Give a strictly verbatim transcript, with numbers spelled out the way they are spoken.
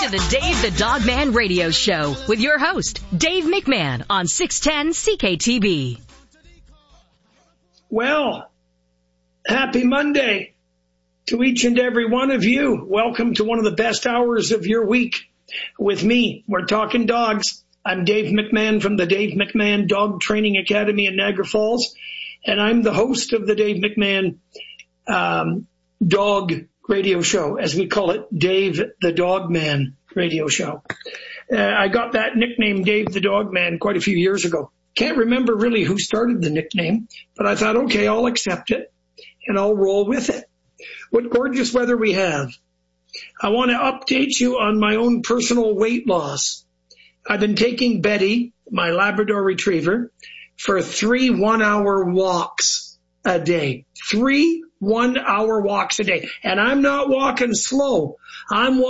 to the Dave the Dogman Radio Show with your host, Dave McMahon on six ten C K T B. Well, happy Monday to each and every one of you. Welcome to one of the best hours of your week with me. We're talking dogs. I'm Dave McMahon from the Dave McMahon Dog Training Academy in Niagara Falls, and I'm the host of the Dave McMahon um, Dog Radio Show, as we call it, Dave the Dogman Radio Show. Uh, I got that nickname, Dave the Dogman, quite a few years ago. Can't remember really who started the nickname, but I thought, okay, I'll accept it and I'll roll with it. What gorgeous weather we have. I want to update you on my own personal weight loss. I've been taking Betty, my Labrador Retriever, for three one-hour walks a day. Three one-hour walks a day. And I'm not walking slow. I'm walking